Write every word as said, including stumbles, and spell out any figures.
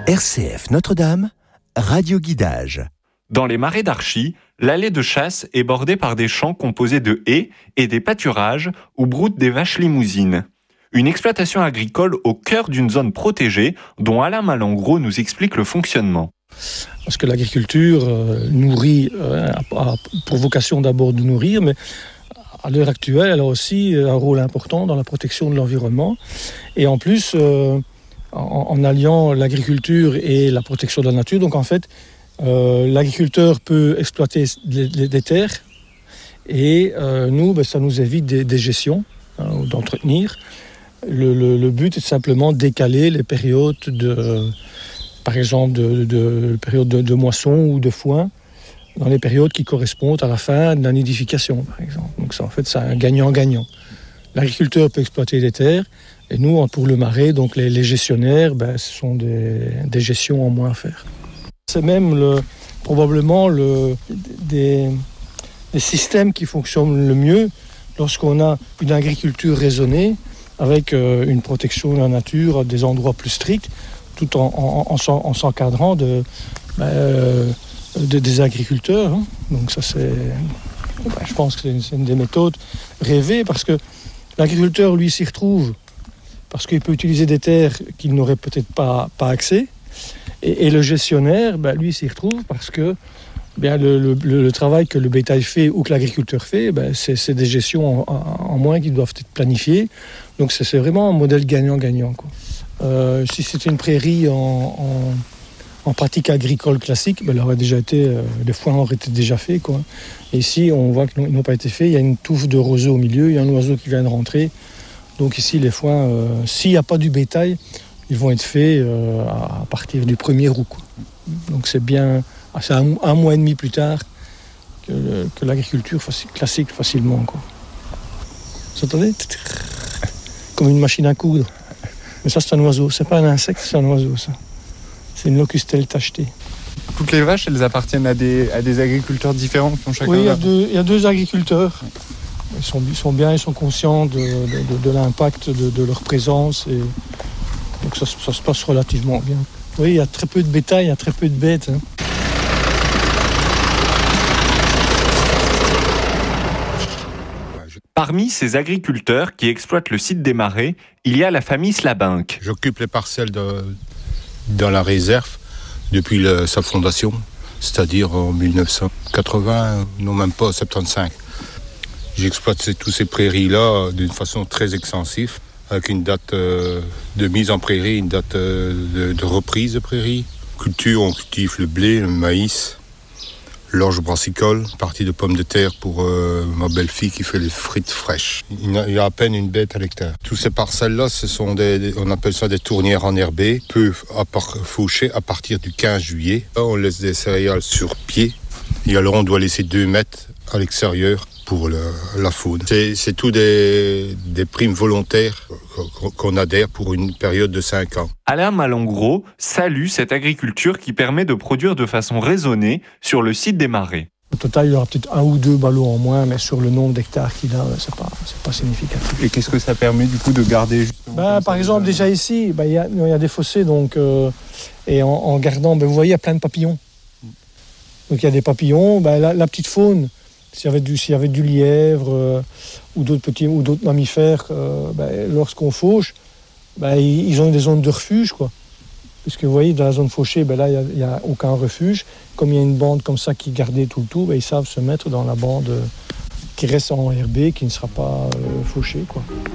R C F Notre-Dame, radio guidage. Dans les marais d'Archy, l'allée de chasse est bordée par des champs composés de haies et des pâturages où broutent des vaches limousines. Une exploitation agricole au cœur d'une zone protégée dont Alain Malengros nous explique le fonctionnement. Parce que l'agriculture euh, nourrit, euh, a pour vocation d'abord de nourrir, mais à l'heure actuelle, elle a aussi un rôle important dans la protection de l'environnement. Et en plus, euh, en, en alliant l'agriculture et la protection de la nature, donc en fait, euh, l'agriculteur peut exploiter des, des terres et euh, nous, ben, ça nous évite des, des gestions, hein, d'entretenir. Le, le, le but est simplement de décaler les périodes de, par exemple, de, de, périodes de, de moisson ou de foin, dans les périodes qui correspondent à la fin de la nidification, par exemple. Donc ça, en fait, c'est un gagnant-gagnant. L'agriculteur peut exploiter les terres, et nous, pour le marais, donc les, les gestionnaires, ben, ce sont des, des gestions en moins à faire. C'est même le, probablement le, des, des systèmes qui fonctionnent le mieux lorsqu'on a une agriculture raisonnée, avec euh, une protection de la nature, des endroits plus stricts, tout en, en, en, en s'encadrant de, ben, euh, de, des agriculteurs. Hein. Donc ça, c'est, ben, je pense que c'est une, c'est une des méthodes rêvées, parce que l'agriculteur, lui, s'y retrouve, parce qu'il peut utiliser des terres qu'il n'aurait peut-être pas, pas accès, et, et le gestionnaire, ben, lui, s'y retrouve parce que bien, le, le, le travail que le bétail fait ou que l'agriculteur fait, ben, c'est, c'est des gestions en, en, en moins qui doivent être planifiées. Donc c'est, c'est vraiment un modèle gagnant-gagnant, quoi. Euh, si c'était une prairie en, en, en pratique agricole classique, ben, elle aurait déjà été, euh, les foins auraient été déjà faits, quoi. Et ici, on voit qu'ils n'ont pas été faits. Il y a une touffe de roseaux au milieu, il y a un oiseau qui vient de rentrer. Donc ici, les foins, euh, s'il n'y a pas du bétail, ils vont être faits euh, à partir du premier août, quoi. Donc c'est bien... C'est un, un mois et demi plus tard que, le, que l'agriculture faci, classique facilement, quoi. Vous entendez ? Comme une machine à coudre. Mais ça, c'est un oiseau. C'est pas un insecte, c'est un oiseau, ça. C'est une locustelle tachetée. Toutes les vaches, elles appartiennent à des, à des agriculteurs différents qui ont chacun. Oui, il y a deux, il y a deux agriculteurs. Ils sont, ils sont bien, ils sont conscients de, de, de, de l'impact de, de leur présence. Et donc ça, ça se passe relativement bien. Oui, il y a très peu de bétail, il y a très peu de bêtes, hein. Parmi ces agriculteurs qui exploitent le site des marais, il y a la famille Slabinck. J'occupe les parcelles de, dans la réserve depuis le, sa fondation, c'est-à-dire en dix-neuf cent quatre-vingts, non même pas, soixante-quinze. J'exploite ces, tous ces prairies-là d'une façon très extensive, avec une date euh, de mise en prairie, une date euh, de, de reprise de prairie. Culture, on cultive le blé, le maïs, l'orge brassicole, partie de pommes de terre pour euh, ma belle-fille qui fait les frites fraîches. Il y, a, il y a à peine une bête à l'hectare. Toutes ces parcelles-là, ce sont des, des, on appelle ça des tournières enherbées, peu à part, fauchées à partir du quinze juillet. Là, on laisse des céréales sur pied, et alors on doit laisser deux mètres à l'extérieur pour le, la faune. C'est, c'est tout des, des primes volontaires qu'on adhère pour une période de cinq ans. Alain Malengros salue cette agriculture qui permet de produire de façon raisonnée sur le site des marais. Au total, il y aura peut-être un ou deux ballots en moins, mais sur le nombre d'hectares qu'il a, c'est pas, c'est pas significatif. Et qu'est-ce que ça permet du coup de garder justement ben, Par exemple, déjà ici, ben, il y a, il y a des fossés, donc, euh, et en, en gardant, ben, vous voyez, il y a plein de papillons. Donc il y a des papillons, ben, la, la petite faune, s'il y avait du, s'il y avait du lièvre euh, ou d'autres petits ou d'autres mammifères, euh, ben, lorsqu'on fauche, ben, ils ont des zones de refuge, quoi. Parce que vous voyez, dans la zone fauchée, ben là, il n'y a, a aucun refuge. Comme il y a une bande comme ça qui est gardée tout le tour, ben, ils savent se mettre dans la bande qui reste en herbe, qui ne sera pas euh, fauchée, quoi.